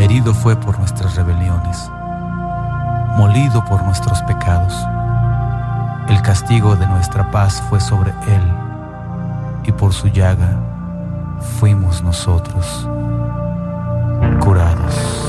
Herido fue por nuestras rebeliones, molido por nuestros pecados. El castigo de nuestra paz fue sobre él, y por su llaga fuimos nosotros curados.